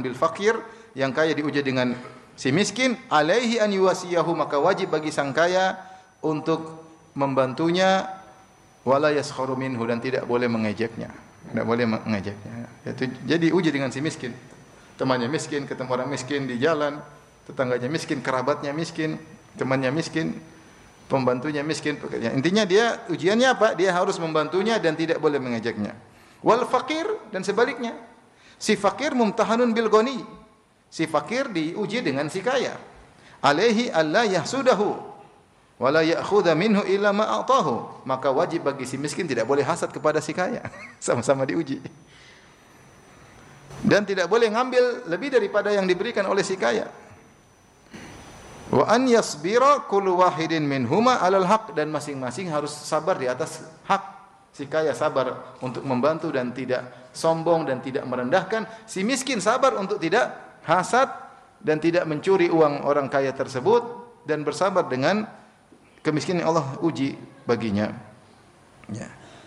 bil fakir, yang kaya diuji dengan si miskin, alaihi an yuwasiyahu, maka wajib bagi sang kaya untuk membantunya, wala yaskharu minhu, dan tidak boleh mengejeknya. Tidak boleh mengejeknya. Jadi uji dengan si miskin. Temannya miskin, ketemu orang miskin di jalan, tetangganya miskin, kerabatnya miskin, temannya miskin, pembantunya miskin. Intinya dia ujiannya apa? Dia harus membantunya dan tidak boleh mengejeknya. Wal fakir, dan sebaliknya. Si fakir mumtahanun bil ghani. Si fakir diuji dengan si kaya. Alaihi alla yahsudahu wala ya'khudha minhu illa ma a'tahu. Maka wajib bagi si miskin tidak boleh hasad kepada si kaya. Sama-sama diuji. Dan tidak boleh ngambil lebih daripada yang diberikan oleh si kaya. Wa an yasbira kullu wahidin minhuma 'alal haq, dan masing-masing harus sabar di atas hak. Si kaya sabar untuk membantu dan tidak sombong dan tidak merendahkan. Si miskin sabar untuk tidak hasad dan tidak mencuri uang orang kaya tersebut, dan bersabar dengan kemiskinan Allah uji baginya. Ya.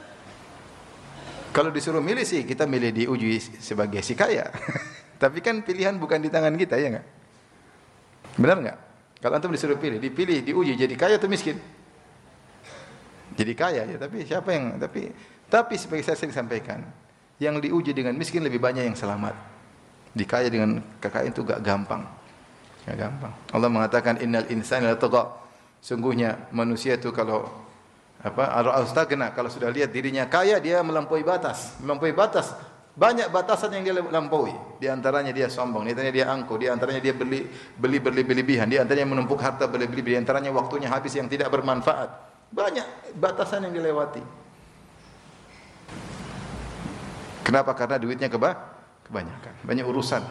Kalau disuruh milih sih, kita milih diuji sebagai si kaya. Tapi kan pilihan bukan di tangan kita, ya enggak? Benar enggak? Kalau antum disuruh pilih, dipilih, diuji jadi kaya atau miskin? Jadi kaya ya, tapi siapa yang tapi sebagai saya sering sampaikan, yang diuji dengan miskin lebih banyak yang selamat. Dikaya dengan kekayaan itu enggak gampang. Enggak gampang. Allah mengatakan innal insana latagha. Sungguhnya manusia itu kalau al-astagna, kalau sudah lihat dirinya kaya, dia melampaui batas. Banyak batasan yang dia lampaui. Di antaranya dia sombong, di antaranya dia angkuh, di antaranya dia beli berlebihan, di antaranya menumpuk harta berlebihan, di antaranya waktunya habis yang tidak bermanfaat. Banyak batasan yang dilewati. Kenapa? Karena duitnya kebanyakan. Banyak urusan.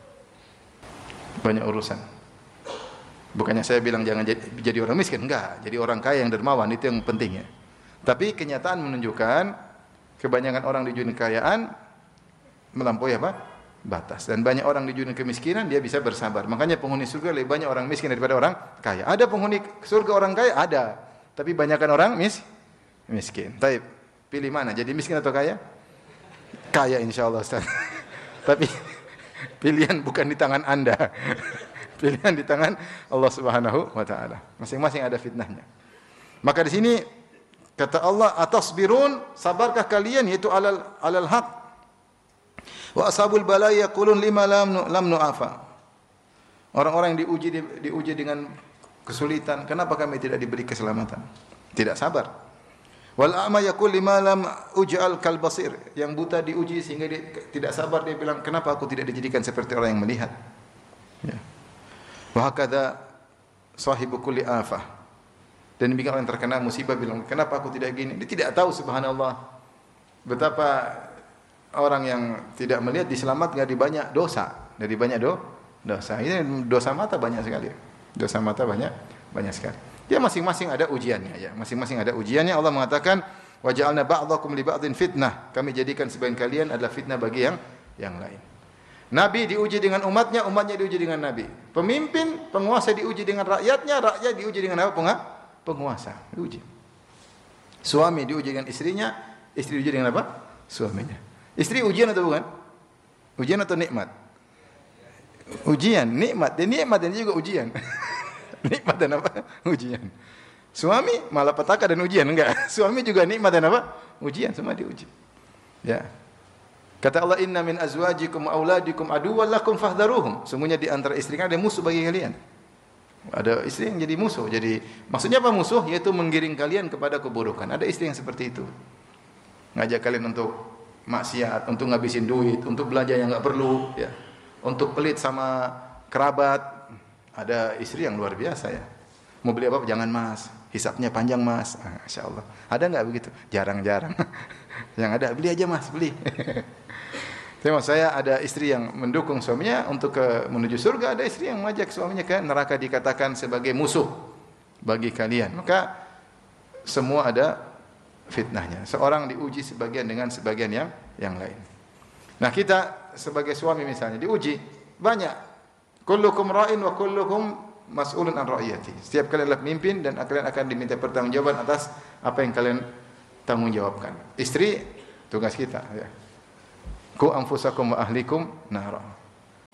Bukannya saya bilang jangan jadi orang miskin, enggak. Jadi orang kaya yang dermawan, itu yang penting ya. Tapi kenyataan menunjukkan kebanyakan orang di dunia kekayaan melampaui batas. Dan banyak orang di dunia kemiskinan, dia bisa bersabar. Makanya penghuni surga lebih banyak orang miskin daripada orang kaya. Ada penghuni surga orang kaya? Ada. Tapi banyakkan orang miskin. Baik, pilih mana? Jadi miskin atau kaya? Kaya insyaallah Ustaz. Tapi pilihan bukan di tangan Anda. Pilihan di tangan Allah Subhanahu wa taala. Masing-masing ada fitnahnya. Maka di sini kata Allah, atasbirun, sabarkah kalian, yaitu alal haq. Wa ashabul balaya yaqulun lima lam nu'afa. Orang-orang yang diuji dengan kesulitan, kenapa kami tidak diberi keselamatan? Tidak sabar. Wal a'ma yaqul lima lam uj'al kal basir. Yang buta diuji sehingga dia tidak sabar, dia bilang, kenapa aku tidak dijadikan seperti orang yang melihat? Ya. Wa hakadha sahibu kulli afah. Dan demikian orang yang terkena musibah bilang, kenapa aku tidak gini? Dia tidak tahu, subhanallah, betapa orang yang tidak melihat diselamatkan dari banyak dosa. Dosa. Ini dosa mata banyak sekali. Dosa mata banyak sekali. Dia masing-masing ada ujiannya ya. Masing-masing ada ujiannya. Allah mengatakan, wa ja'alna ba'dakum li ba'din fitnah. Kami jadikan sebagian kalian adalah fitnah bagi yang lain. Nabi diuji dengan umatnya, umatnya diuji dengan Nabi. Pemimpin, penguasa diuji dengan rakyatnya, rakyat diuji dengan apa? Penguasa diuji. Suami diuji dengan istrinya, istri diuji dengan apa? Suaminya. Istri ujian atau bukan? Ujian atau nikmat? Ujian, nikmat. Dan nikmat dan juga ujian. Nikmat dan apa? Ujian. Suami malapetaka dan ujian, enggak. Suami juga nikmat dan apa? Ujian, semua diuji. Ya. Kata Allah, inna min azwajikum auladikum aduwwan lakum fahdharuhum. Sungguhnya di antara istri kalian ada musuh bagi kalian. Ada istri yang jadi musuh. Jadi maksudnya apa musuh? Yaitu menggiring kalian kepada keburukan. Ada istri yang seperti itu. Ngajak kalian untuk maksiat, untuk ngabisin duit, untuk belanja yang enggak perlu, ya. Untuk pelit sama kerabat. Ada istri yang luar biasa ya. Mau beli apa? Jangan mas, hisapnya panjang mas. Masya Allah. Ada enggak begitu? Jarang-jarang. Yang ada, beli aja mas, beli. Tengok, saya ada istri yang mendukung suaminya untuk menuju surga, ada istri yang mengajak suaminya ke neraka, dikatakan sebagai musuh bagi kalian. Maka semua ada fitnahnya. Seorang diuji sebagian dengan sebagian yang lain. Nah, kita sebagai suami misalnya diuji banyak. Kullukum ra'in wa kullukum mas'ulun an ra'iyati. Setiap kalian adalah pemimpin dan kalian akan diminta pertanggungjawaban atas apa yang kalian tanggungjawabkan. Istri tugas kita ya. Ku anfusakum wa ahlikum nara.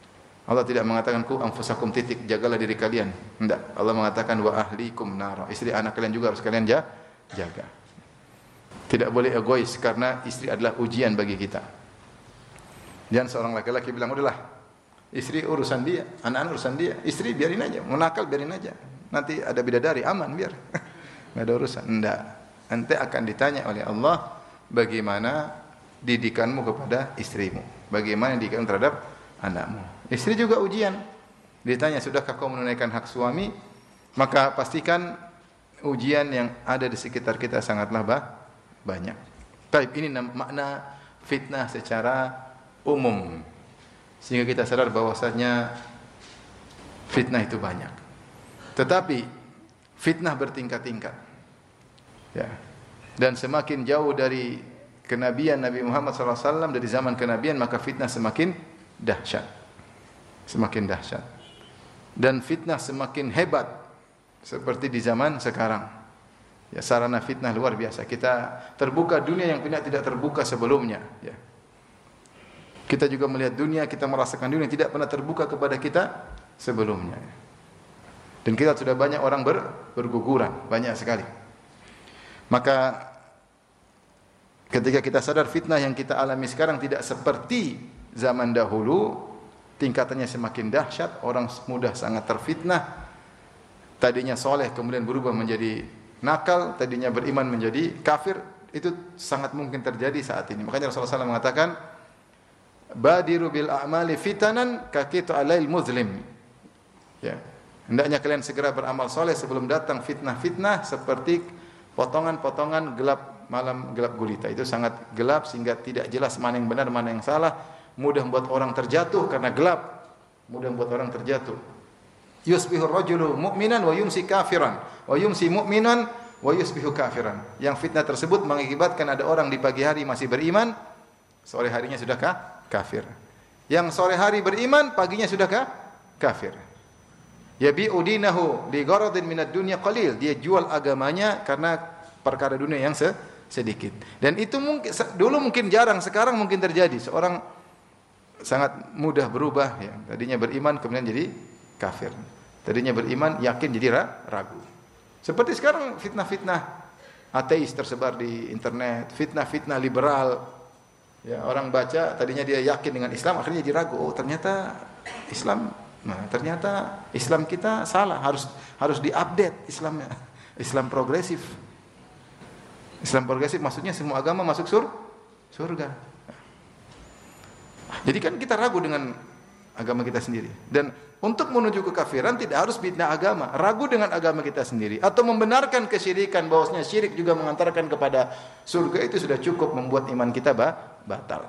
Allah tidak mengatakan ku anfusakum titik, jagalah diri kalian. Tidak. Allah mengatakan wa ahlikum nara. Istri anak kalian juga harus kalian jaga. Tidak boleh egois karena istri adalah ujian bagi kita. Jangan seorang laki-laki bilang, udahlah, istri urusan dia, anak-anak urusan dia, istri biarin aja, mau nakal biarin aja. Nanti ada bidadari, aman biar. Enggak ada urusan. Enggak. Nanti akan ditanya oleh Allah bagaimana didikanmu kepada istrimu, bagaimana didikanmu terhadap anakmu. Istri juga ujian. Ditanya, sudahkah kau menunaikan hak suami? Maka pastikan ujian yang ada di sekitar kita sangatlah banyak. Baik, ini makna fitnah secara umum. Sehingga kita sadar bahwasanya fitnah itu banyak. Tetapi fitnah bertingkat-tingkat. Ya. Dan semakin jauh dari kenabian Nabi Muhammad SAW, dari zaman kenabian, maka fitnah semakin dahsyat. Semakin dahsyat. Dan fitnah semakin hebat seperti di zaman sekarang. Ya, sarana fitnah luar biasa. Kita terbuka dunia yang tidak terbuka sebelumnya, ya. Kita juga melihat dunia, kita merasakan dunia yang tidak pernah terbuka kepada kita sebelumnya. Dan kita sudah banyak orang berguguran, banyak sekali. Maka ketika kita sadar fitnah yang kita alami sekarang tidak seperti zaman dahulu, tingkatannya semakin dahsyat, orang mudah sangat terfitnah. Tadinya soleh kemudian berubah menjadi nakal, tadinya beriman menjadi kafir, itu sangat mungkin terjadi saat ini. Makanya Rasulullah SAW mengatakan, badiru bil a'mali fitanan kaqitu alail muzlim. Ya. Hendaknya kalian segera beramal soleh sebelum datang fitnah-fitnah seperti potongan-potongan gelap malam, gelap gulita. Itu sangat gelap sehingga tidak jelas mana yang benar, mana yang salah. Mudah membuat orang terjatuh karena gelap. Mudah membuat orang terjatuh. Yusbihur rajulu mu'minan wa yumsi kafiran, wa yumsi mu'minan wa yusbihu kafiran. Yang fitnah tersebut mengakibatkan ada orang di pagi hari masih beriman, sore harinya sudah kafir. Yang sore hari beriman, paginya sudah kafir. Yabi'u dinahu li gharadin minad dunya qalil. Dia jual agamanya karena perkara dunia yang sedikit. Dan itu mungkin dulu mungkin jarang, sekarang mungkin terjadi. Seorang sangat mudah berubah, ya. Tadinya beriman kemudian jadi kafir. Tadinya beriman yakin jadi ragu. Seperti sekarang fitnah-fitnah ateis tersebar di internet, fitnah-fitnah liberal. Ya, orang baca tadinya dia yakin dengan Islam, akhirnya jadi ragu. Oh, ternyata Islam, ternyata Islam kita salah, harus diupdate Islamnya. Islam progresif. Islam progresif maksudnya semua agama masuk surga. Jadi kan kita ragu dengan agama kita sendiri. Dan untuk menuju kekafiran tidak harus bid'ah agama, ragu dengan agama kita sendiri atau membenarkan kesyirikan, bahwasanya syirik juga mengantarkan kepada surga, itu sudah cukup membuat iman kita batal.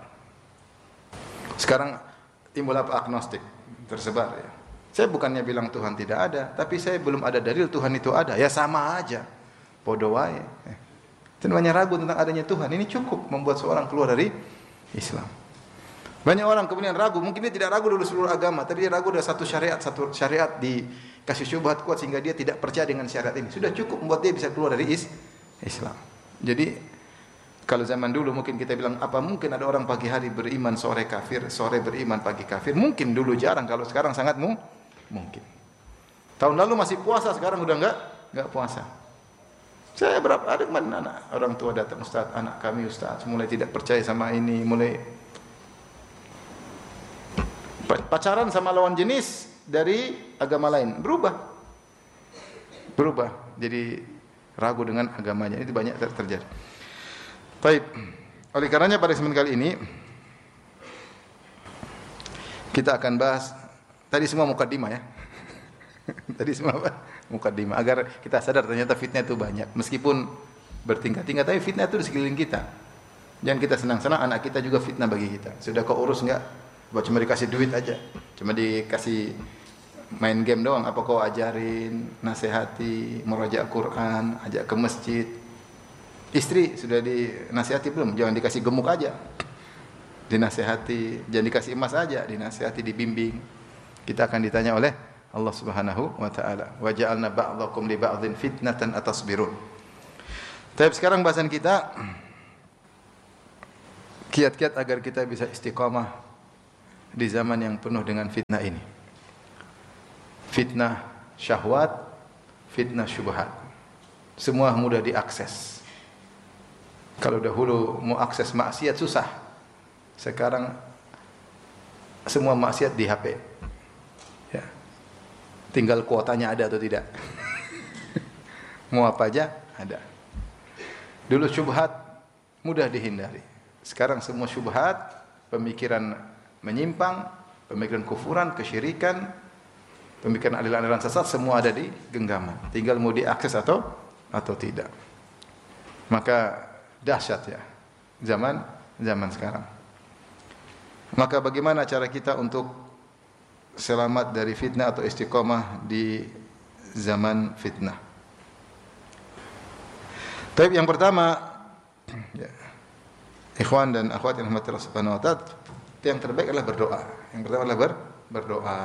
Sekarang timbul apa? Agnostik tersebar, ya. Saya bukannya bilang Tuhan tidak ada, tapi saya belum ada dalil Tuhan itu ada. Ya sama aja. Bodoh wae. Itu namanya ragu tentang adanya Tuhan. Ini cukup membuat seorang keluar dari Islam. Banyak orang kemudian ragu, mungkin dia tidak ragu dulu seluruh agama, tapi dia ragu ada satu syariat dikasih syubhat kuat sehingga dia tidak percaya dengan syariat ini. Sudah cukup membuat dia bisa keluar dari Islam. Jadi kalau zaman dulu mungkin kita bilang, apa mungkin ada orang pagi hari beriman, sore kafir, sore beriman, pagi kafir? Mungkin dulu jarang, kalau sekarang sangat mungkin. Tahun lalu masih puasa, sekarang udah enggak puasa. Saya ada kemana anak orang tua datang, Ustaz, anak kami Ustaz mulai tidak percaya sama ini, mulai pacaran sama lawan jenis dari agama lain, berubah, jadi ragu dengan agamanya. Itu banyak terjadi. Baik, oleh karenanya pada kesempatan kali ini kita akan bahas, tadi semua mukaddimah ya. Tadi semua apa? Mukaddimah, agar kita sadar ternyata fitnah itu banyak, meskipun bertingkat-tingkat, tapi fitnah itu di sekeliling kita. Jangan kita senang-senang anak kita juga fitnah bagi kita. Sudah kau urus enggak? Cuma dikasih duit aja, cuma dikasih main game doang. Apa kau ajarin, nasihati, meraja Al-Quran, ajak ke masjid. Istri sudah dinasihati belum? Jangan dikasih gemuk aja, dinasihati. Jangan dikasih emas aja, dinasihati, dibimbing. Kita akan ditanya oleh Allah Subhanahu wa taala. Wa ja'alna ba'dakum li ba'dhin fitnatan atasbirun. Tapi sekarang bahasan kita kiat-kiat agar kita bisa istiqamah di zaman yang penuh dengan fitnah ini. Fitnah syahwat, fitnah syubhat. Semua mudah diakses. Kalau dahulu mau akses maksiat susah. Sekarang semua maksiat di HP. Ya. Tinggal kuotanya ada atau tidak. Mau apa aja ada. Dulu syubhat mudah dihindari. Sekarang semua syubhat, pemikiran menyimpang, pemikiran kufuran, kesyirikan, pemikiran aliran-aliran sesat semua ada di genggaman. Tinggal mau diakses atau tidak. Maka dahsyat ya zaman sekarang. Maka bagaimana cara kita untuk selamat dari fitnah atau istiqomah di zaman fitnah? Tapi yang pertama, ya, ikhwan dan akhwat yang dirahmati Allah Subhanahu wa taala, yang terbaik adalah berdoa. Yang pertama adalah berdoa.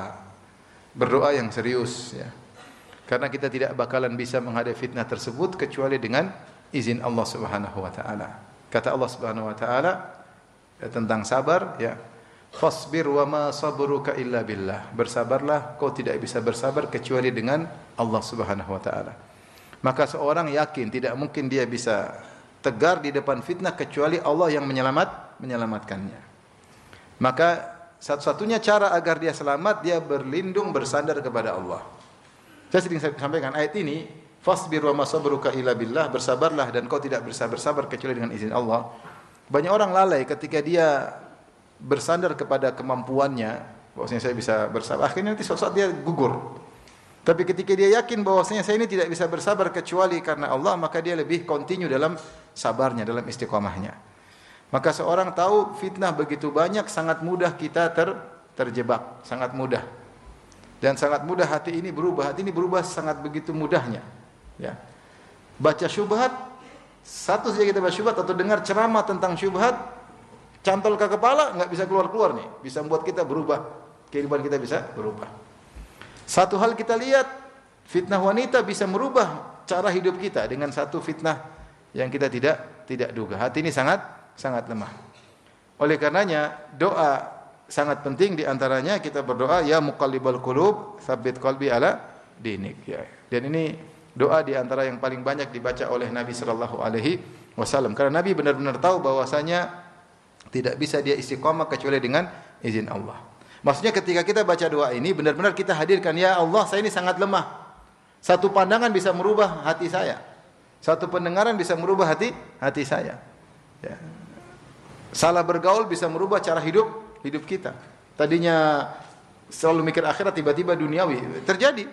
Berdoa yang serius ya. Karena kita tidak bakalan bisa menghadapi fitnah tersebut kecuali dengan izin Allah Subhanahu wa taala. Kata Allah Subhanahu wa taala tentang sabar ya, fasbir wa ma sabruka illa billah. Bersabarlah, kau tidak bisa bersabar kecuali dengan Allah Subhanahu wa taala. Maka seorang yakin tidak mungkin dia bisa tegar di depan fitnah kecuali Allah yang menyelamatkannya. Maka satu-satunya cara agar dia selamat, dia berlindung bersandar kepada Allah. Saya sering sampaikan ayat ini, fasbir wa ma sabruka illa billah, bersabarlah dan kau tidak bisa bersabar kecuali dengan izin Allah. Banyak orang lalai ketika dia bersandar kepada kemampuannya, bahwasanya saya bisa bersabar, akhirnya nanti suatu saat dia gugur. Tapi ketika dia yakin bahwasanya saya ini tidak bisa bersabar kecuali karena Allah, maka dia lebih kontinu dalam sabarnya, dalam istiqomahnya. Maka seorang tahu fitnah begitu banyak, sangat mudah kita terjebak, sangat mudah. Dan sangat mudah hati ini berubah sangat begitu mudahnya. Ya. Baca syubhat, satu saja kita baca syubhat atau dengar ceramah tentang syubhat, cantol ke kepala, enggak bisa keluar-keluar nih. Bisa membuat kita berubah, kehidupan kita bisa berubah. Satu hal kita lihat, fitnah wanita bisa merubah cara hidup kita dengan satu fitnah yang kita tidak duga. Hati ini sangat lemah. Oleh karenanya doa sangat penting, di antaranya kita berdoa ya muqallibal qulub tsabbit qalbi ala dinik ya. Dan ini doa di antara yang paling banyak dibaca oleh Nabi sallallahu alaihi wasallam karena Nabi benar-benar tahu bahwasanya tidak bisa dia istiqamah kecuali dengan izin Allah. Maksudnya ketika kita baca doa ini benar-benar kita hadirkan, ya Allah saya ini sangat lemah. Satu pandangan bisa merubah hati saya. Satu pendengaran bisa merubah hati saya. Ya. Salah bergaul bisa merubah cara hidup kita. Tadinya selalu mikir akhirat, tiba-tiba duniawi. Terjadi.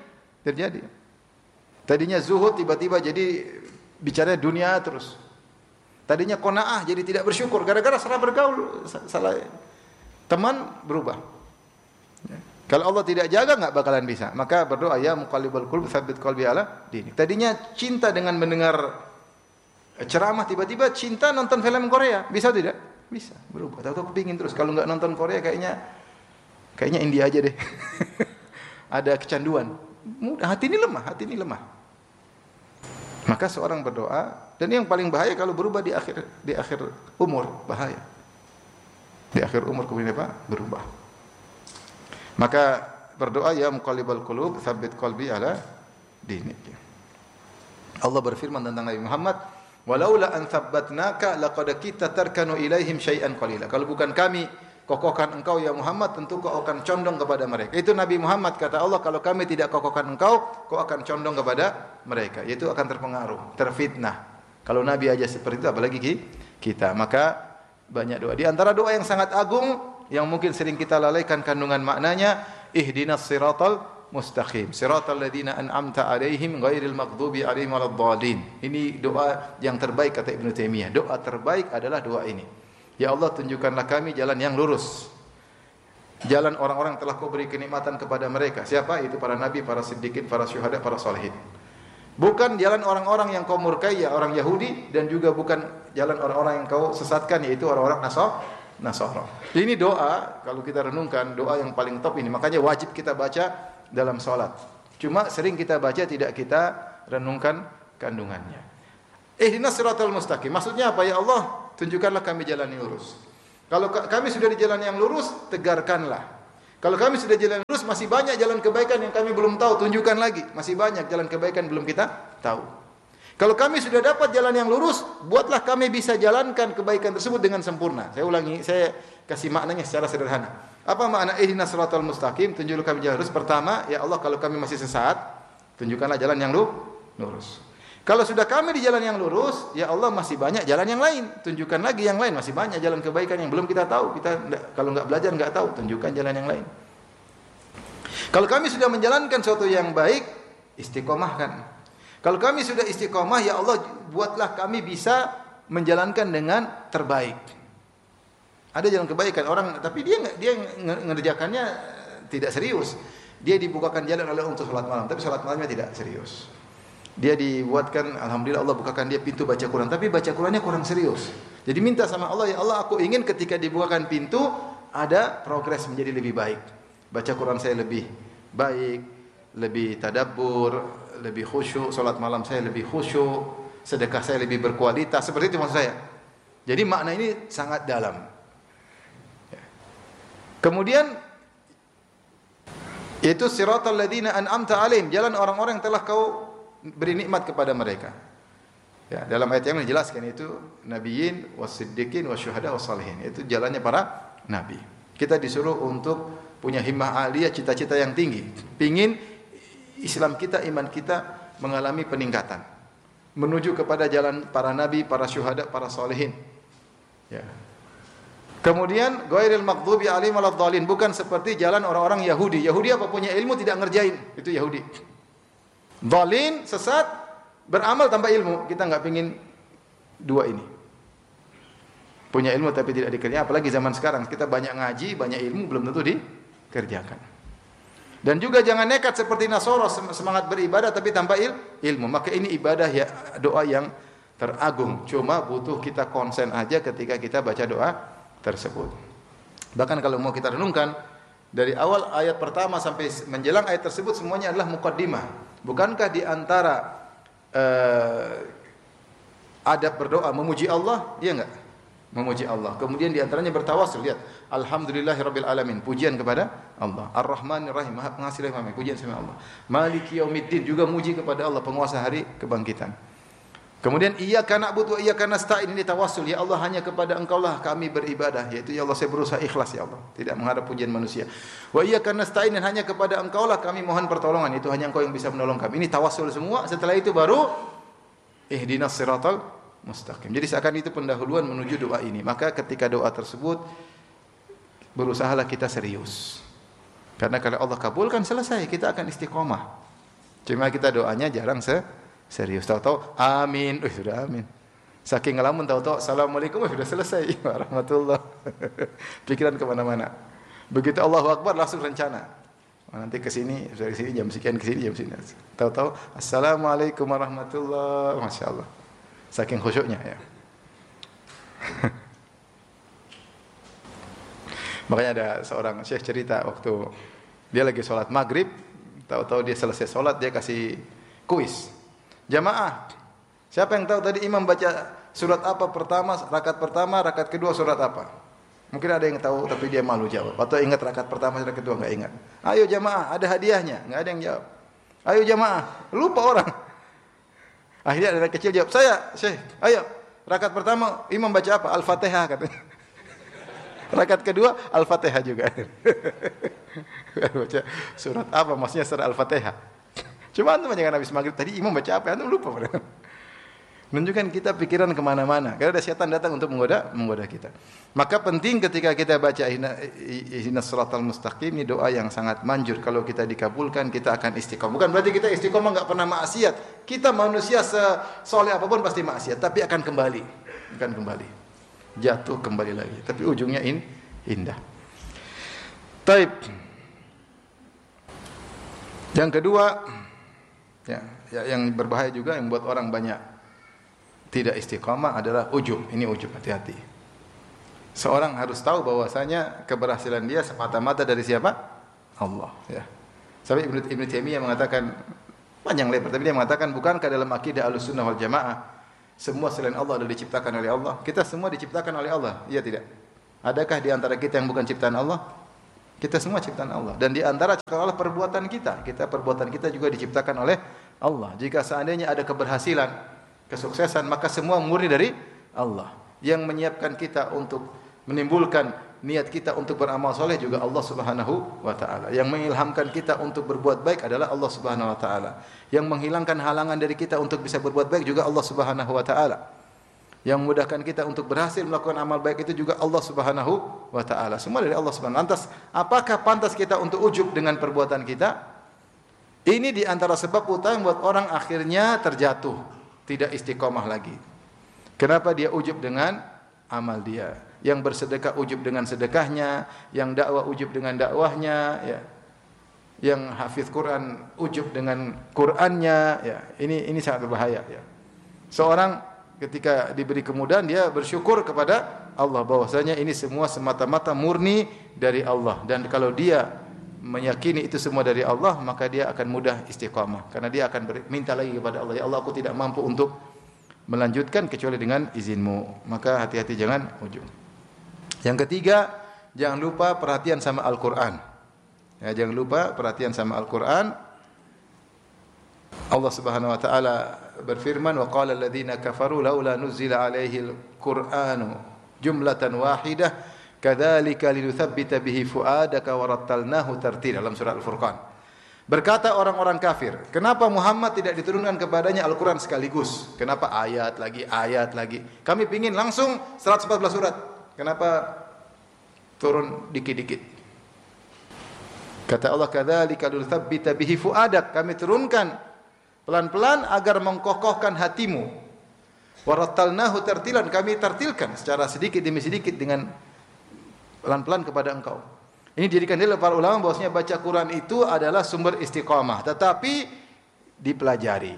Tadinya zuhud, tiba-tiba jadi bicara dunia terus. Tadinya qanaah, jadi tidak bersyukur gara-gara salah bergaul, salah teman berubah. Ya. Kalau Allah tidak jaga enggak bakalan bisa. Maka berdoa ya muqallibal qulub tsabbit qalbi ala dinik. Tadinya cinta dengan mendengar ceramah, tiba-tiba cinta nonton film Korea. Bisa tidak? Bisa, berubah. Tahu-tahu kepingin terus. Kalau enggak nonton Korea kayaknya India aja deh. Ada kecanduan. Hati ini lemah. Maka seorang berdoa, dan yang paling bahaya kalau berubah di akhir umur, bahaya. Di akhir umur kemudian apa? Berubah. Maka berdoa ya muqallibal qulub tsabbit qalbi ala dinik. Allah berfirman tentang Nabi Muhammad, walaula an tsabbatnaka laqad kita tarkanu ilaihim syai'an qalila. Kalau bukan kami kokohkan engkau ya Muhammad, tentu kau akan condong kepada mereka. Itu Nabi Muhammad, kata Allah, kalau kami tidak kokohkan engkau, kau akan condong kepada mereka. Yaitu akan terpengaruh, terfitnah. Kalau Nabi aja seperti itu, apalagi kita. Maka banyak doa. Di antara doa yang sangat agung, yang mungkin sering kita lalaikan kandungan maknanya, ihdinas siratal mustaqim, siratal ladzina an'amta alaihim ghairil maghdubi alaihim waladdallin. Ini doa yang terbaik kata Ibnu Taimiyah. Doa terbaik adalah doa ini. Ya Allah, tunjukkanlah kami jalan yang lurus. Jalan orang-orang yang telah kau beri kenikmatan kepada mereka. Siapa? Itu para nabi, para siddiqin, para syuhada, para salihin. Bukan jalan orang-orang yang kau murkai, ya orang Yahudi, dan juga bukan jalan orang-orang yang kau sesatkan, yaitu orang-orang Nasara. Ini doa, kalau kita renungkan, doa yang paling top ini. Makanya wajib kita baca dalam salat. Cuma sering kita baca, tidak kita renungkan kandungannya. Ihdinas siratal mustaqim. Maksudnya apa? Ya Allah, tunjukkanlah kami jalan yang lurus. Kalau kami sudah di jalan yang lurus, tegarkanlah. Kalau kami sudah jalan lurus, masih banyak jalan kebaikan yang kami belum tahu, tunjukkan lagi. Masih banyak jalan kebaikan belum kita tahu. Kalau kami sudah dapat jalan yang lurus, buatlah kami bisa jalankan kebaikan tersebut dengan sempurna. Saya ulangi, saya kasih maknanya secara sederhana. Apa makna ihdinas siratal mustaqim? Tunjukkan kami jalan lurus. Pertama, ya Allah, kalau kami masih sesat, tunjukkanlah jalan yang lurus. Kalau sudah kami di jalan yang lurus, ya Allah, masih banyak jalan yang lain. Tunjukkan lagi yang lain, masih banyak jalan kebaikan yang belum kita tahu. Kalau enggak belajar enggak tahu, tunjukkan jalan yang lain. Kalau kami sudah menjalankan sesuatu yang baik, istiqomahkan. Kalau kami sudah istiqomah, ya Allah, buatlah kami bisa menjalankan dengan terbaik. Ada jalan kebaikan orang, tapi dia mengerjakannya tidak serius. Dia dibukakan jalan oleh untuk salat malam, tapi salat malamnya tidak serius. Dia dibuatkan, alhamdulillah Allah bukakan dia pintu baca Quran, tapi baca Qurannya kurang serius. Jadi minta sama Allah, ya Allah, aku ingin ketika dibukakan pintu ada progres menjadi lebih baik. Baca Quran saya lebih baik, lebih tadabbur, lebih khusyuk, salat malam saya lebih khusyuk, sedekah saya lebih berkualitas. Seperti itu maksud saya. Jadi makna ini sangat dalam. Kemudian yaitu siratal ladzina an'amta alaihim, jalan orang-orang yang telah kau beri nikmat kepada mereka. Ya, dalam ayat yang dijelaskan itu nabiyyin wasiddiqin wasyuhada wassalihin. Itu jalannya para nabi. Kita disuruh untuk punya himmah aliyah, cita-cita yang tinggi. Pingin Islam kita, iman kita mengalami peningkatan. Menuju kepada jalan para nabi, para syuhada, para salihin. Ya. Kemudian ghairil maghdubi alaihim waladdallin, bukan seperti jalan orang-orang Yahudi. Yahudi apa punya ilmu tidak ngerjain, itu Yahudi. Dhalin, sesat, beramal tanpa ilmu. Kita enggak pengin dua ini. Punya ilmu tapi tidak dikerjakan, apalagi zaman sekarang kita banyak ngaji, banyak ilmu belum tentu dikerjakan. Dan juga jangan nekat seperti Nasara, semangat beribadah tapi tanpa ilmu. Maka ini ibadah ya, doa yang teragung. Cuma butuh kita konsen aja ketika kita baca doa tersebut. Bahkan kalau mau kita renungkan dari awal ayat pertama sampai menjelang ayat tersebut semuanya adalah muqaddimah. Bukankah di antara adab berdoa memuji Allah? Iya enggak? Memuji Allah. Kemudian di antaranya bertawassul. Lihat, alhamdulillahirabbil alamin, pujian kepada Allah. Ar-Rahmanir Rahim, Maha Pengasih lagi Maha, pujian sama Allah. Maliki yaumiddin, juga muji kepada Allah, penguasa hari kebangkitan. Kemudian iyyaka na'budu wa iyyaka nasta'in, ini tawassul, ya Allah, hanya kepada Engkau lah kami beribadah, yaitu ya Allah saya berusaha ikhlas ya Allah, tidak mengharap pujian manusia. Wa iyyaka nasta'in, dan hanya kepada Engkau lah kami mohon pertolongan, itu hanya Engkau yang bisa menolong kami. Ini tawassul semua. Setelah itu baru ihdinas siratal mustaqim. Jadi seakan itu pendahuluan menuju doa ini. Maka ketika doa tersebut berusahalah kita serius. Karena kalau Allah kabulkan selesai, kita akan istiqomah. Cuma kita doanya jarang serius, tahu-tahu amin, sudah amin. Saking ngelamun tahu-tahu assalamualaikum, sudah selesai. Warahmatullah. Pikiran kemana-mana. Begitu Allahu Akbar langsung rencana. Nanti ke sini, dari sini jam sekian, ke sini jam sini. Tahu-tahu assalamualaikum warahmatullah. Masya Allah. Saking khusyuknya ya. Makanya ada seorang syekh cerita waktu dia lagi sholat maghrib, tahu-tahu dia selesai sholat dia kasih kuis. Jamaah, siapa yang tahu tadi imam baca surat apa pertama, rakaat kedua surat apa? Mungkin ada yang tahu tapi dia malu jawab. Atau ingat rakaat pertama, rakaat kedua enggak ingat. Ayo jamaah, ada hadiahnya. Enggak ada yang jawab. Ayo jamaah, lupa orang. Akhirnya ada anak kecil jawab, saya, Syekh, ayo. Rakaat pertama imam baca apa? Al-Fatihah katanya. Rakaat kedua Al-Fatihah juga. Baca surat apa? Maksudnya surat Al-Fatihah. Cuma antum jangan habis maghrib tadi imam baca apa? Antum lupa. Menunjukkan kita pikiran kemana-mana. Karena ada setan datang untuk menggoda kita. Maka penting ketika kita baca ihdinas siratal mustaqim, ini doa yang sangat manjur. Kalau kita dikabulkan, kita akan istiqomah. Bukan berarti kita istiqomah enggak pernah maksiat. Kita manusia sesoleh apapun pasti maksiat, tapi akan kembali. Jatuh kembali lagi. Tapi ujungnya indah. Taib. Yang kedua, ya, yang berbahaya juga yang buat orang banyak tidak istiqamah adalah ujub. Ini ujub, hati-hati. Seorang harus tahu bahwasanya keberhasilan dia semata-mata dari siapa? Allah, ya. Sampai Ibnu Taimiyah mengatakan panjang lebar, tapi dia mengatakan bukankah dalam akidah Ahlussunnah wal Jamaah semua selain Allah adalah diciptakan oleh Allah? Kita semua diciptakan oleh Allah, iya tidak? Adakah di antara kita yang bukan ciptaan Allah? Kita semua ciptaan Allah. Dan di antara ciptaan Allah perbuatan kita. Perbuatan kita juga diciptakan oleh Allah. Jika seandainya ada keberhasilan, kesuksesan, maka semua murni dari Allah. Yang menyiapkan kita untuk menimbulkan niat kita untuk beramal soleh juga Allah Subhanahu wa taala. Yang mengilhamkan kita untuk berbuat baik adalah Allah Subhanahu wa taala. Yang menghilangkan halangan dari kita untuk bisa berbuat baik juga Allah Subhanahu wa taala. Yang memudahkan kita untuk berhasil melakukan amal baik itu juga Allah Subhanahu wa taala. Semua dari Allah Subhanahu. Lantas, apakah pantas kita untuk ujub dengan perbuatan kita? Ini di antara sebab utama yang membuat orang akhirnya terjatuh, tidak istiqomah lagi. Kenapa dia ujub dengan amal dia? Yang bersedekah ujub dengan sedekahnya, yang dakwah ujub dengan dakwahnya, ya. Yang hafiz Quran ujub dengan Qurannya, ya. Ini sangat berbahaya, ya. Seorang ketika diberi kemudahan dia bersyukur kepada Allah bahwasanya ini semua semata-mata murni dari Allah, dan kalau dia meyakini itu semua dari Allah maka dia akan mudah istiqamah karena dia akan minta lagi kepada Allah, ya Allah aku tidak mampu untuk melanjutkan kecuali dengan izinmu. Maka hati-hati jangan ujub. Yang ketiga, jangan lupa perhatian sama Al-Qur'an. Ya, jangan lupa perhatian sama Al-Qur'an. Allah Subhanahu wa taala berfirman, wa qala alladziina kafaru laula nuzila 'alaihi al-Qur'anu jumlatan wahidah kadzalika linutsabbita bihi fuadaka wa rattalnahu tartila, dalam surah Al-Furqan. Berkata orang-orang kafir, kenapa Muhammad tidak diturunkan kepadanya Al-Quran sekaligus? Kenapa ayat lagi? Kami ingin langsung 114 surat. Kenapa turun dikit-dikit? Kata Allah, kadzalika linutsabbita bihi fuadak. Kami turunkan pelan-pelan agar mengkokohkan hatimu. Wa rattalnahu tartilan. Kami tartilkan secara sedikit demi sedikit dengan pelan-pelan kepada engkau. Ini dijadikan dalil para ulama bahwasanya baca Quran itu adalah sumber istiqamah, tetapi dipelajari.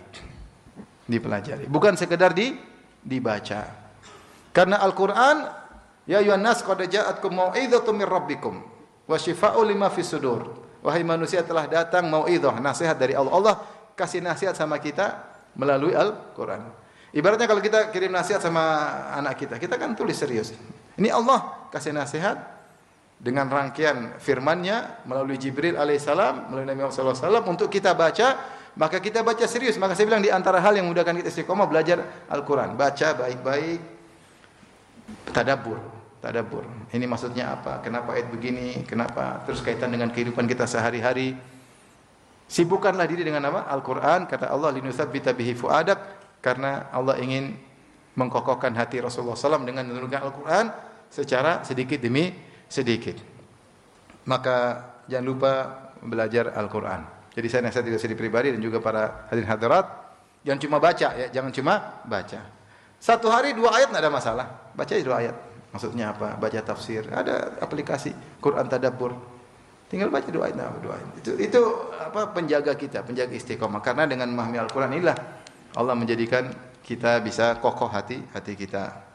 Bukan sekedar dibaca. Karena Al-Qur'an, ya ayyuhan nas qad ja'atkum mau'izatun mir rabbikum wa syifaa'un lima fis sudur. Wahai manusia, telah datang mau'izah, nasihat dari Allah. Allah kasih nasihat sama kita melalui Al-Qur'an. Ibaratnya kalau kita kirim nasihat sama anak kita, kita kan tulis serius. Ini Allah kasih nasihat dengan rangkaian firman-Nya melalui Jibril alaihissalam, melalui Nabi Muhammad sallallahu alaihi wasallam untuk kita baca, maka kita baca serius. Maka saya bilang di antara hal yang memudahkan kita istiqomah belajar Al-Qur'an, baca baik-baik, tadabbur. Ini maksudnya apa? Kenapa ayat begini? Kenapa? Terus kaitan dengan kehidupan kita sehari-hari. Sibukkanlah diri dengan apa? Al-Qur'an. Kata Allah, linutsabbita bihi fuadak, karena Allah ingin mengkokohkan hati Rasulullah SAW dengan menurunkan Al-Qur'an secara sedikit demi sedikit. Maka jangan lupa belajar Al-Qur'an. Jadi saya nasihat diri pribadi dan juga para hadirin hadirat, jangan cuma baca, ya, jangan cuma baca. Satu hari 2 ayat tidak ada masalah. Baca 2 ayat. Maksudnya apa? Baca tafsir. Ada aplikasi Quran Tadabbur. Tinggal baca 2 ayat, 2 ayat. Itu apa? Penjaga kita, penjaga istiqomah. Karena dengan memahami Al-Qur'an inilah Allah menjadikan kita bisa kokoh hati kita.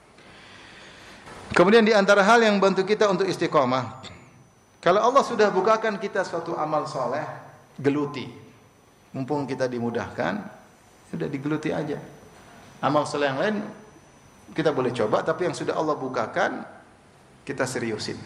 Kemudian di antara hal yang bantu kita untuk istiqomah, kalau Allah sudah bukakan kita suatu amal soleh, geluti. Mumpung kita dimudahkan, sudah digeluti aja. Amal soleh yang lain kita boleh coba, tapi yang sudah Allah bukakan, kita seriusin.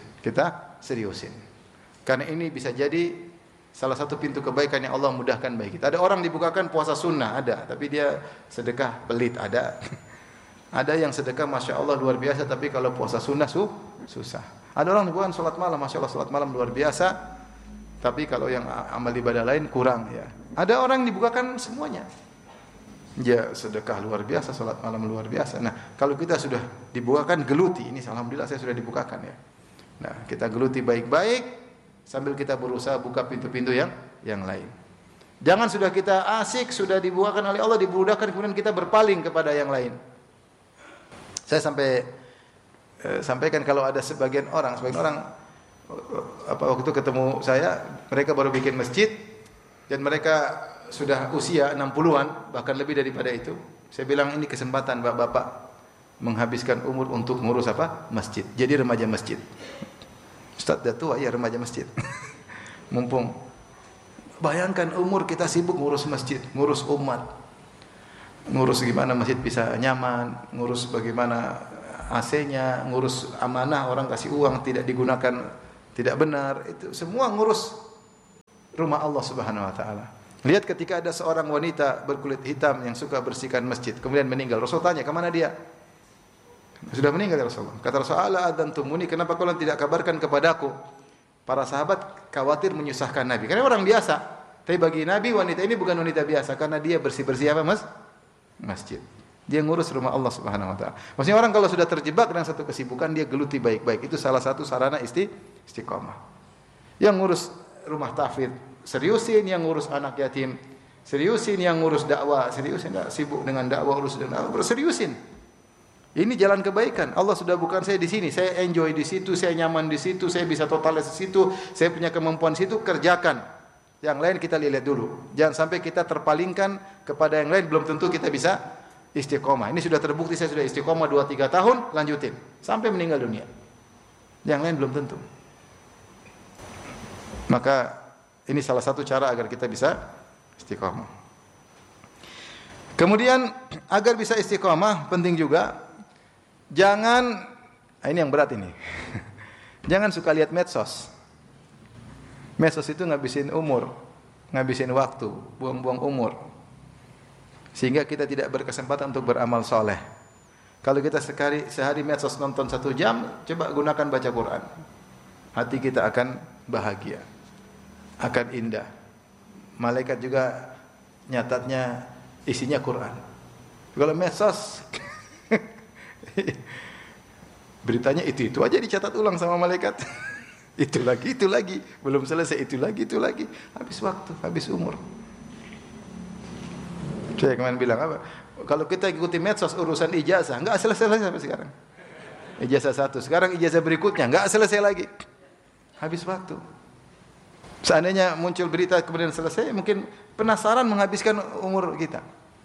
Karena ini bisa jadi salah satu pintu kebaikan yang Allah mudahkan bagi kita. Ada orang dibukakan puasa sunnah, ada, tapi dia sedekah pelit, ada. Ada yang sedekah Masya Allah luar biasa, tapi kalau puasa sunnah susah. Ada orang bukan sholat malam, Masya Allah sholat malam luar biasa, tapi kalau yang amal ibadah lain kurang, ya. Ada orang dibukakan semuanya, dia sedekah luar biasa, sholat malam luar biasa. Nah, kalau kita sudah dibukakan geluti, ini alhamdulillah saya sudah dibukakan, ya. Nah, kita geluti baik-baik sambil kita berusaha buka pintu-pintu yang lain. Jangan sudah kita asik, sudah dibukakan oleh Allah, dimudahkan, kemudian kita berpaling kepada yang lain. Saya sampaikan kalau ada sebagian orang waktu itu ketemu saya, mereka baru bikin masjid dan mereka sudah usia 60-an, bahkan lebih daripada itu. Saya bilang ini kesempatan Bapak menghabiskan umur untuk ngurus apa? Masjid. Jadi remaja masjid. Ustaz dah tua, ya remaja masjid. Mumpung. Bayangkan umur kita sibuk ngurus masjid, ngurus umat. Ngurus gimana masjid bisa nyaman, ngurus bagaimana AC-nya, ngurus amanah orang kasih uang tidak digunakan tidak benar, itu semua ngurus rumah Allah Subhanahu wa taala. Lihat ketika ada seorang wanita berkulit hitam yang suka bersihkan masjid, kemudian meninggal. Rasul tanya, "Ke mana dia?" Sudah meninggal ya Rasulullah. Kata Rasulullah, "Adantumuni, kenapa kalian tidak kabarkan kepadaku?" Para sahabat khawatir menyusahkan Nabi. Karena orang biasa. Tapi bagi Nabi wanita ini bukan wanita biasa karena dia bersih-bersih apa, Mas? Masjid. Dia ngurus rumah Allah Subhanahu wa taala. Maksudnya orang kalau sudah terjebak dengan satu kesibukan dia geluti baik-baik. Itu salah satu sarana istiqomah. Yang ngurus rumah tahfidz, seriusin. Yang ngurus anak yatim, seriusin. Yang ngurus dakwah, seriusin. Enggak sibuk dengan dakwah, urus dengan dakwah, seriusin. Ini jalan kebaikan. Allah sudah bukan saya di sini. Saya enjoy di situ, saya nyaman di situ, saya bisa totalis di situ, saya punya kemampuan di situ, kerjakan. Yang lain kita lihat dulu. Jangan sampai kita terpalingkan kepada yang lain, belum tentu kita bisa istiqomah. Ini sudah terbukti saya sudah istiqomah 2-3 tahun, lanjutin sampai meninggal dunia. Yang lain belum tentu. Maka ini salah satu cara agar kita bisa istiqomah. Kemudian agar bisa istiqomah penting juga jangan ini yang berat ini. Jangan suka lihat medsos. Medsos itu ngabisin umur, ngabisin waktu, buang-buang umur. Sehingga kita tidak berkesempatan untuk beramal soleh. Kalau kita sehari medsos nonton 1 jam, coba gunakan baca Quran. Hati kita akan bahagia, akan indah. Malaikat juga nyatatnya isinya Quran. Kalau medsos, beritanya itu aja dicatat ulang sama malaikat. Itu lagi, belum selesai itu lagi. Habis waktu, habis umur. Saya kemarin bilang apa? Kalau kita ikuti medsos urusan ijazah, enggak selesai sampai sekarang. Ijazah 1, sekarang ijazah berikutnya enggak selesai lagi. Habis waktu. Seandainya muncul berita kemudian selesai, mungkin penasaran menghabiskan umur kita.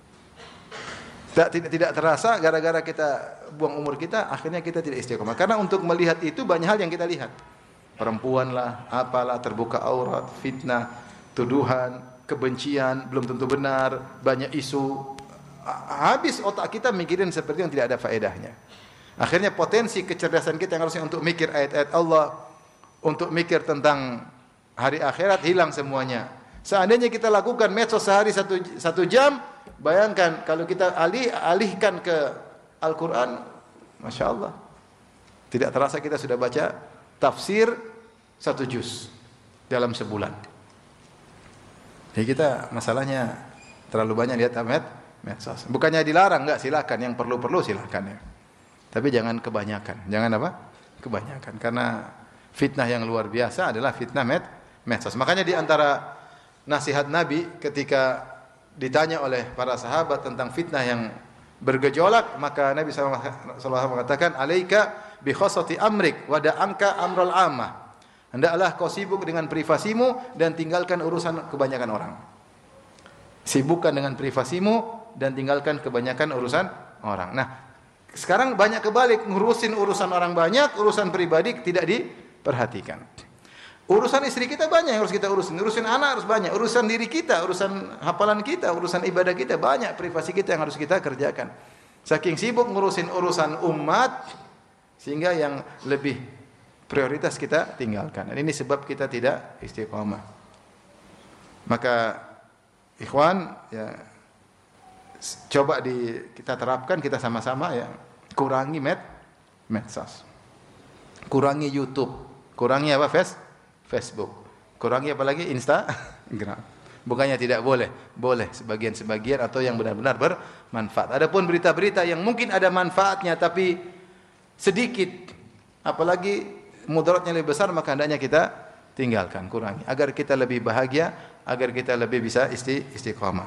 Tidak terasa gara-gara kita buang umur kita, akhirnya kita tidak istiqomah. Karena untuk melihat itu banyak hal yang kita lihat. Perempuan lah, apalah, terbuka aurat, fitnah, tuduhan, kebencian, belum tentu benar, banyak isu. Habis otak kita mikirin seperti yang tidak ada faedahnya. Akhirnya potensi kecerdasan kita yang harusnya untuk mikir ayat-ayat Allah, untuk mikir tentang hari akhirat hilang semuanya. Seandainya kita lakukan medsos sehari 1 jam, bayangkan kalau kita alihkan ke Al-Quran, Masya Allah. Tidak terasa kita sudah baca tafsir 1 juz dalam sebulan. Jadi kita masalahnya terlalu banyak lihat medsos. Bukannya dilarang, enggak, silakan. Yang perlu-perlu silakan ya. Tapi jangan kebanyakan. Jangan apa? Kebanyakan. Karena fitnah yang luar biasa adalah fitnah medsos. Makanya di antara nasihat Nabi ketika ditanya oleh para sahabat tentang fitnah yang bergejolak, maka Nabi SAW mengatakan, "Alaika bi khassati amrik wa da'anka amral ammah." Hendaklah kau sibuk dengan privasimu dan tinggalkan urusan kebanyakan orang. Sibukkan dengan privasimu dan tinggalkan kebanyakan urusan orang. Nah, sekarang banyak kebalik, ngurusin urusan orang banyak, urusan pribadi tidak diperhatikan. Urusan istri kita banyak yang harus kita urusin anak harus banyak, urusan diri kita, urusan hafalan kita, urusan ibadah kita banyak, privasi kita yang harus kita kerjakan. Saking sibuk ngurusin urusan umat sehingga yang lebih prioritas kita tinggalkan. Dan ini sebab kita tidak istiqamah. Maka ikhwan ya coba kita terapkan kita sama-sama ya, kurangi medsos. Kurangi YouTube, kurangi apa? Facebook. Kurangi apa lagi? Instagram. Bukannya tidak boleh, boleh sebagian-sebagian atau yang benar-benar bermanfaat. Adapun berita-berita yang mungkin ada manfaatnya tapi sedikit, apalagi mudaratnya lebih besar, maka hendaknya kita tinggalkan, kurangi agar kita lebih bahagia, agar kita lebih bisa istiqamah.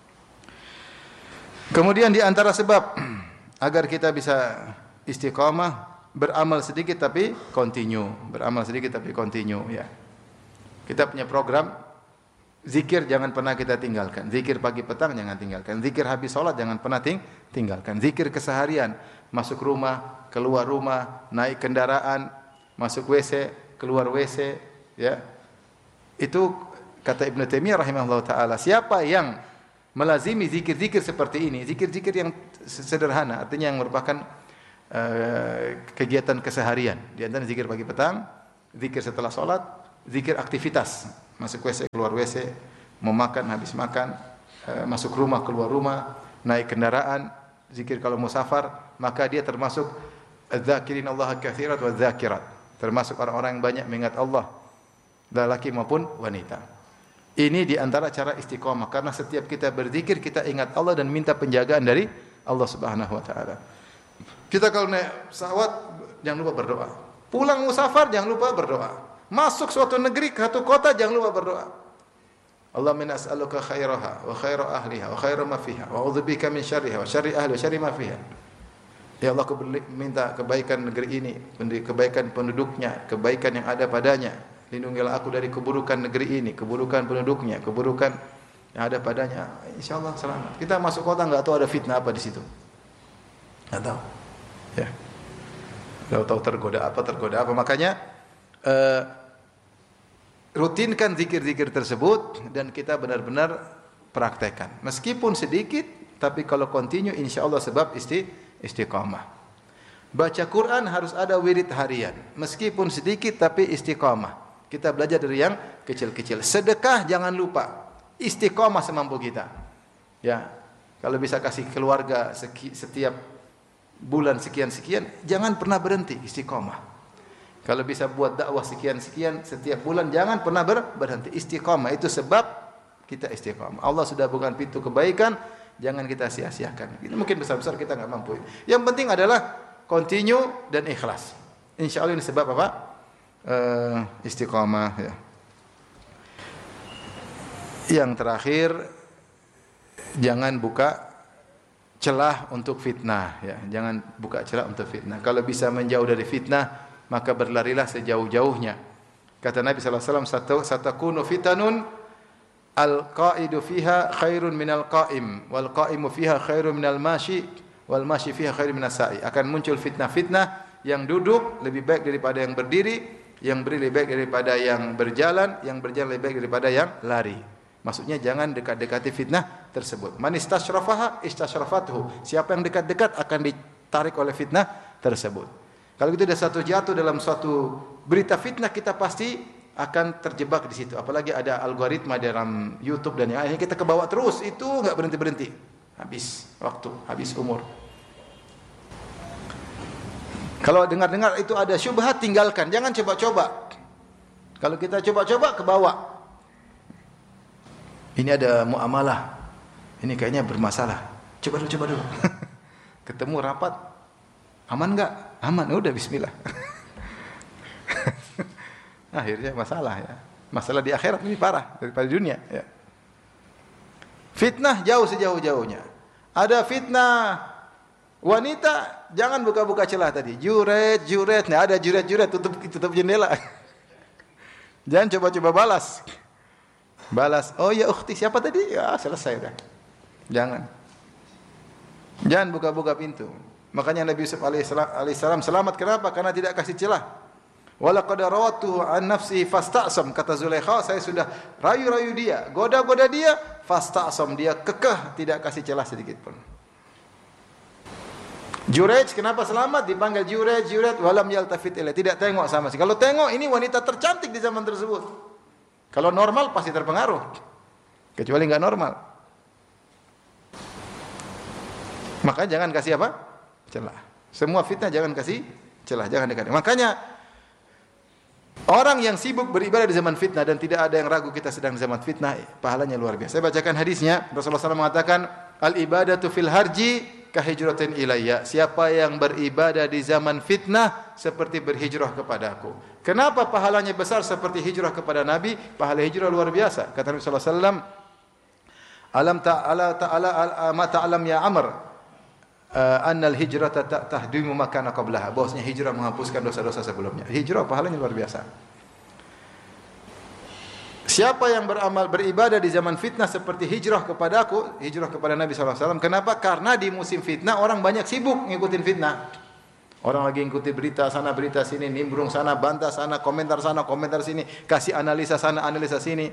Kemudian di antara sebab agar kita bisa istiqamah, beramal sedikit tapi continue, ya. Kita punya program zikir, jangan pernah kita tinggalkan. Zikir pagi petang jangan tinggalkan. Zikir habis salat jangan pernah tinggalkan. Zikir keseharian, masuk rumah, keluar rumah, naik kendaraan, masuk WC, keluar WC, ya. Itu kata Ibnu Taimiyah rahimahullah taala, siapa yang melazimi zikir-zikir seperti ini, zikir-zikir yang sederhana, artinya yang merupakan kegiatan keseharian. Di antara zikir pagi petang, zikir setelah sholat, zikir aktivitas. Masuk WC, keluar WC, mau makan, habis makan, masuk rumah, keluar rumah, naik kendaraan, zikir kalau musafar, maka dia termasuk adz-dzakirin Allah katsiran wa dzakirat. Termasuk orang-orang yang banyak mengingat Allah, lelaki maupun wanita. Ini di antara cara istiqomah, karena setiap kita berzikir kita ingat Allah dan minta penjagaan dari Allah Subhanahu wa taala. Kita kalau naik pesawat jangan lupa berdoa. Pulang musafar jangan lupa berdoa. Masuk suatu negeri, satu kota jangan lupa berdoa. Allahumma inna as'aluka khairaha wa khaira ahliha wa khaira ma fiha wa a'udzubika min syarriha wa syarri ahli wa syarri ma fiha. Ya Allah, aku minta kebaikan negeri ini, kebaikan penduduknya, kebaikan yang ada padanya. Lindungilah aku dari keburukan negeri ini, keburukan penduduknya, keburukan yang ada padanya. Insyaallah selamat. Kita masuk kota enggak tahu ada fitnah apa di situ. Enggak tahu. Ya. Enggak tahu tergoda apa. Makanya rutinkan zikir-zikir tersebut dan kita benar-benar praktekkan. Meskipun sedikit, tapi kalau continue insyaallah sebab istiqamah. Baca Quran harus ada wirid harian. Meskipun sedikit tapi istiqamah. Kita belajar dari yang kecil-kecil. Sedekah jangan lupa. Istiqamah semampu kita. Ya. Kalau bisa kasih keluarga setiap bulan sekian-sekian, jangan pernah berhenti istiqamah. Kalau bisa buat dakwah sekian-sekian setiap bulan, jangan pernah berhenti. Istiqamah itu sebab kita istiqamah. Allah sudah bukan pintu kebaikan, jangan kita sia-siakan. Itu mungkin besar-besar kita enggak mampu. Yang penting adalah continue dan ikhlas. Insyaallah ini sebab apa? Istiqamah ya. Yang terakhir, jangan buka celah untuk fitnah ya. Jangan buka celah untuk fitnah. Kalau bisa menjauh dari fitnah, maka berlarilah sejauh-jauhnya. Kata Nabi sallallahu alaihi wasallam, satakunu fitanun al-qa'idu fiha khairun minal qa'im wal qa'imu fiha khairun minal mashi wal mashi fiha khairun minas sa'i. Akan muncul fitnah-fitnah, yang duduk lebih baik daripada yang berdiri, yang berdiri lebih baik daripada yang berjalan lebih baik daripada yang lari. Maksudnya jangan dekat-dekati fitnah tersebut. Man istasyrafaha istasyrafathu. Siapa yang dekat-dekat akan ditarik oleh fitnah tersebut. Kalau kita sudah satu jatuh dalam suatu berita fitnah, kita pasti akan terjebak di situ. Apalagi ada algoritma dalam YouTube dan yang lainnya, kita kebawa terus, itu enggak berhenti-berhenti. Habis waktu, habis umur. Kalau dengar-dengar itu ada syubhat, tinggalkan, jangan coba-coba. Kalau kita coba-coba, kebawa. Ini ada muamalah. Ini kayaknya bermasalah. Coba dulu. Ketemu rapat, aman enggak? Aman, udah bismillah. Akhirnya masalah ya. Masalah di akhirat ini parah daripada dunia ya. Fitnah jauh sejauh-jauhnya. Ada fitnah wanita, jangan buka-buka celah tadi. Juret. Nah, ada juret, tutup jendela. Jangan coba-coba balas. Oh ya ukhti, siapa tadi? Ya, selesai dah. Jangan buka-buka pintu. Makanya Nabi Yusuf alaihissalam selamat, kenapa? Karena tidak kasih celah. Walaqad rawatuhu an nafsihi fasta'sam, kata Zulaikha, saya sudah rayu-rayu dia, goda-goda dia, fasta'sam, dia kekeh, tidak kasih celah sedikit pun. Jurej, kenapa selamat? Dipanggil Jurej, walam yaltafit ilaih, tidak tengok sama sekali. Kalau tengok, ini wanita tercantik di zaman tersebut. Kalau normal pasti terpengaruh. Kecuali enggak normal. Maka jangan kasih apa? Celah. Semua fitnah jangan kasih celah, jangan dekat. Makanya orang yang sibuk beribadah di zaman fitnah dan tidak ada yang ragu kita sedang di zaman fitnah, pahalanya luar biasa. Saya bacakan hadisnya. Rasulullah SAW mengatakan, al-ibadatu fil harji kahijratin ilayya. Siapa yang beribadah di zaman fitnah seperti berhijrah kepadaku. Kenapa pahalanya besar seperti hijrah kepada Nabi? Pahala hijrah luar biasa. Kata Nabi SAW, alam ta'ala ma ta'alam ya Amr, annal hijrata tahdimu ma kana qablaha. Bahwasanya hijrah menghapuskan dosa-dosa sebelumnya. Hijrah pahalanya luar biasa. Siapa yang beribadah di zaman fitnah seperti hijrah kepadaku, hijrah kepada Nabi SAW. Kenapa? Karena di musim fitnah orang banyak sibuk ngikutin fitnah. Orang lagi ngikuti berita sana, berita sini, nimbrung sana, bantah sana, komentar sini, kasih analisa sana, analisa sini.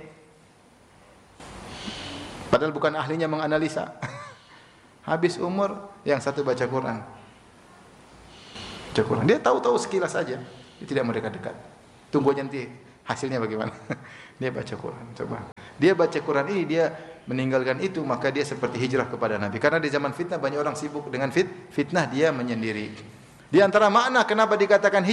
Padahal bukan ahlinya menganalisa. Habis umur, yang satu baca Quran. Baca Quran. Dia tahu-tahu sekilas saja. Dia tidak mau dekat-dekat. Tunggu nanti hasilnya bagaimana. Dia baca Quran. Coba. Dia baca Quran ini, dia meninggalkan itu, maka dia seperti hijrah kepada Nabi. Karena di zaman fitnah banyak orang sibuk dengan fitnah, dia menyendiri. Di antara makna kenapa dikatakan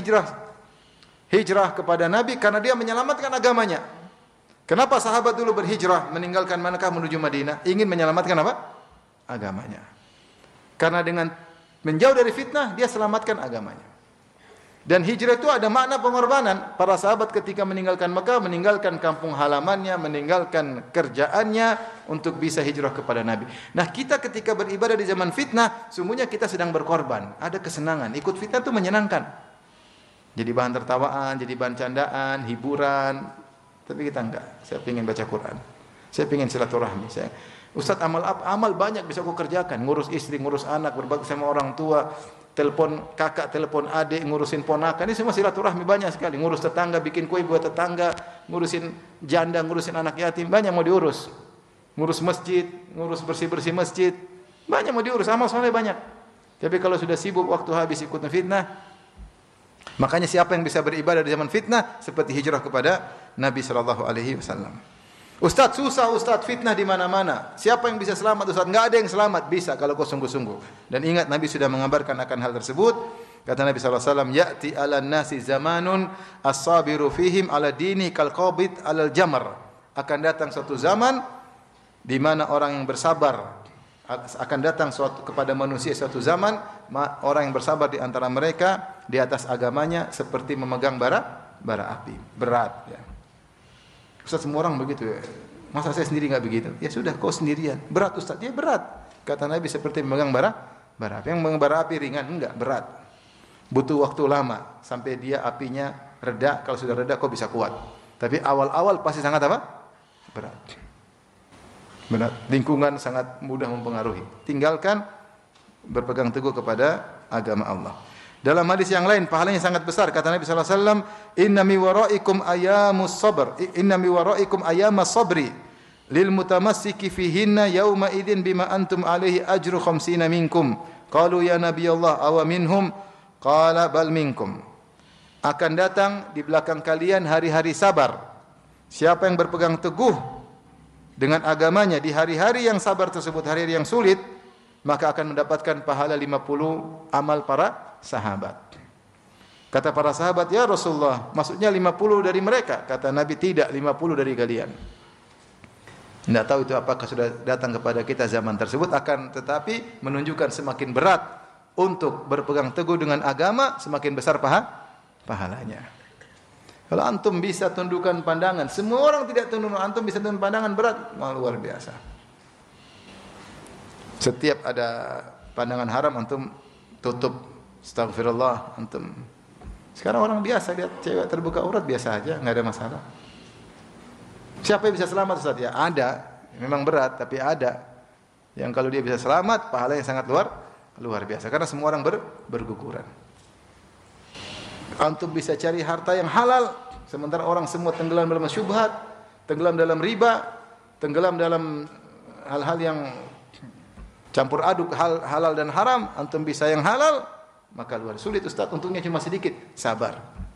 hijrah kepada Nabi, karena dia menyelamatkan agamanya. Kenapa sahabat dulu berhijrah meninggalkan Makkah menuju Madinah? Ingin menyelamatkan apa? Agamanya. Karena dengan menjauh dari fitnah, dia selamatkan agamanya. Dan hijrah itu ada makna pengorbanan. Para sahabat ketika meninggalkan Mekah, meninggalkan kampung halamannya, meninggalkan kerjaannya untuk bisa hijrah kepada Nabi. Nah, kita ketika beribadah di zaman fitnah, sungguhnya kita sedang berkorban. Ada kesenangan. Ikut fitnah itu menyenangkan. Jadi bahan tertawaan, jadi bahan candaan, hiburan. Tapi kita enggak. Saya ingin baca Quran. Saya ingin silaturahmi. Ustaz, amal banyak bisa aku kerjakan. Ngurus istri, ngurus anak, berbakti sama orang tua, telepon kakak, telepon adik, ngurusin ponakan. Ini semua silaturahmi banyak sekali. Ngurus tetangga, bikin kue buat tetangga, ngurusin janda, ngurusin anak yatim, banyak mau diurus. Ngurus masjid, ngurus bersih-bersih masjid, banyak mau diurus, amal soleh banyak. Tapi kalau sudah sibuk, waktu habis ikut fitnah, makanya siapa yang bisa beribadah di zaman fitnah seperti hijrah kepada Nabi SAW. Ustaz, susah Ustaz, fitnah di mana-mana. Siapa yang bisa selamat Ustaz? Enggak ada yang selamat. Bisa kalau kau sungguh-sungguh. Dan ingat, Nabi sudah mengabarkan akan hal tersebut. Kata Nabi SAW, ya'ti ala nasi zamanun as-sabiru fihim ala dini kal qabid alal jamar. Akan datang suatu zaman di mana orang yang bersabar, akan datang kepada manusia suatu zaman orang yang bersabar di antara mereka di atas agamanya seperti memegang bara api. Berat, ya. Ustaz, semua orang begitu ya. Masa saya sendiri enggak begitu? Ya sudah, kau sendirian. Berat Ustaz, ya berat. Kata Nabi seperti memegang bara api. Yang memegang bara api ringan, enggak, berat. Butuh waktu lama sampai dia apinya reda. Kalau sudah reda kau bisa kuat. Tapi awal-awal pasti sangat apa? Berat. Lingkungan sangat mudah mempengaruhi. Tinggalkan, berpegang teguh kepada agama Allah. Dalam hadis yang lain pahalanya sangat besar, kata Nabi sallallahu alaihi wasallam, "Inna mi waraikum ayamus sabr, inna mi waraikum ayamas sabri lil mutamassiki fihinna yauma idzin bima antum alaihi ajru 50 minkum." Qalu ya Nabi Allah, aw minhum? Qala bal minkum. Akan datang di belakang kalian hari-hari sabar. Siapa yang berpegang teguh dengan agamanya di hari-hari yang sabar tersebut, hari-hari yang sulit, maka akan mendapatkan pahala 50 amal para sahabat. Kata para sahabat, ya Rasulullah, maksudnya 50 dari mereka? Kata Nabi, tidak, 50 dari kalian. Tidak tahu itu apakah sudah datang kepada kita zaman tersebut, akan tetapi menunjukkan semakin berat untuk berpegang teguh dengan agama, semakin besar pahalanya. Kalau antum bisa tundukkan pandangan, semua orang tidak tunduk, antum bisa tundukkan pandangan, berat, luar biasa. Setiap ada pandangan haram antum tutup. Astagfirullah, antum. Sekarang orang biasa lihat cewek terbuka aurat biasa aja, enggak ada masalah. Siapa yang bisa selamat Ustaz? Ya ada, memang berat tapi ada. Yang kalau dia bisa selamat, pahalanya sangat luar biasa karena semua orang berguguran. Antum bisa cari harta yang halal, sementara orang semua tenggelam dalam syubhat, tenggelam dalam riba, tenggelam dalam hal-hal yang campur aduk halal dan haram. Antum bisa yang halal, maka luar sulit Ustaz, untungnya cuma sedikit, sabar.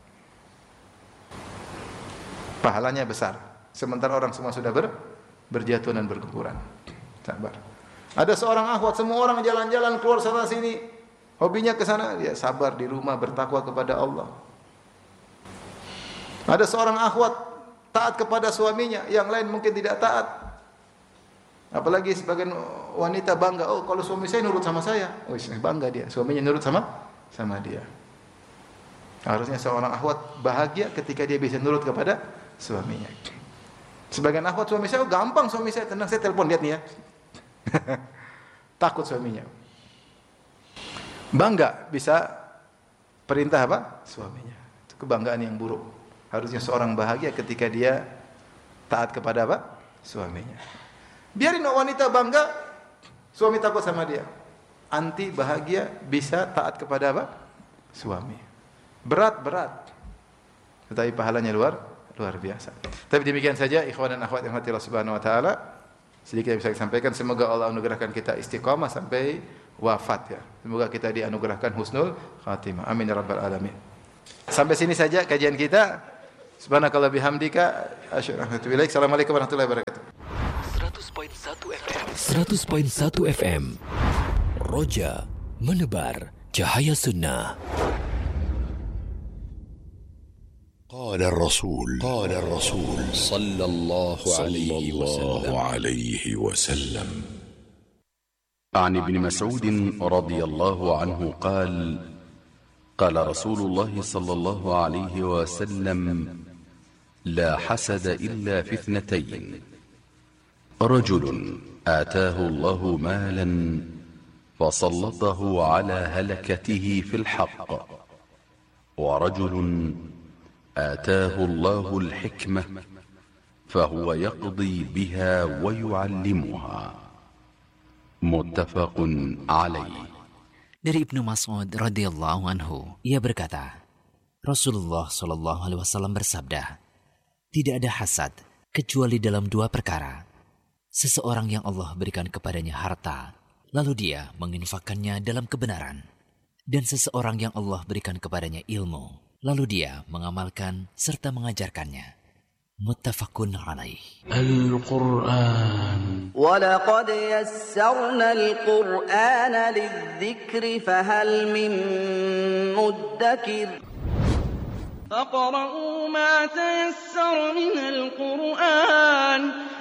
Pahalanya besar. Sementara orang semua sudah berjatuhan dan berguguran. Sabar. Ada seorang akhwat, semua orang jalan-jalan keluar sana sini, hobinya ke sana, dia sabar di rumah bertakwa kepada Allah. Ada seorang akhwat taat kepada suaminya, yang lain mungkin tidak taat. Apalagi sebagian wanita bangga, oh kalau suami saya nurut sama saya, oh bangga dia, suaminya nurut sama dia. Harusnya seorang akhwat bahagia ketika dia bisa nurut kepada suaminya. Sebagian akhwat, suami saya gampang, suami saya tenang, saya telepon, lihat nih ya. Takut suaminya. Bangga bisa perintah apa? Suaminya. Itu kebanggaan yang buruk. Harusnya seorang bahagia ketika dia taat kepada apa? Suaminya. Biarin wanita bangga, suami takut sama dia. Anti bahagia bisa taat kepada apa? Suami. Berat. Tetapi pahalanya luar biasa. Tapi demikian saja ikhwan dan akhwat yang dirahmati Allah Subhanahu wa taala. Sedikit yang bisa saya sampaikan, semoga Allah anugerahkan kita istiqamah sampai wafat ya. Semoga kita dianugerahkan husnul khatimah. Amin ya rabbal alamin. Sampai sini saja kajian kita. Subhanakallah bihamdika asyhadu an la ilaha illa anta astaghfiruka wa atubu ilaik. Assalamualaikum warahmatullahi wabarakatuh. 100.1 FM Roja menebar cahaya sunnah. قال الرسول صلى الله عليه وسلم عن ابن مسعود رضي الله عنه قال قال رسول الله صلى الله عليه وسلم لا حسد إلا في اثنتين رجل آتاه الله مالا فسلطه على هلكته في الحق ورجل آتاه الله الحكمة فهو يقضي بها ويعلمها متفق عليه. Dari Ibnu Mas'ud radhiyallahu anhu, ia berkata, Rasulullah shallallahu alaihi wasallam bersabda, tidak ada hasad kecuali dalam dua perkara. Seseorang yang Allah berikan kepadanya harta, lalu dia menginfakkannya dalam kebenaran, dan seseorang yang Allah berikan kepadanya ilmu, lalu dia mengamalkan serta mengajarkannya. Muttafaqun alaih. Al-Quran. وَلَقَدْ يَسَّرْنَا الْقُرْآنَ لِلذِّكْرِ فَهَلْ مِن مُّدَّكِرٍ فَاقْرَؤُوا مَا تَيَسَّرَ مِنَ الْقُرْآنِ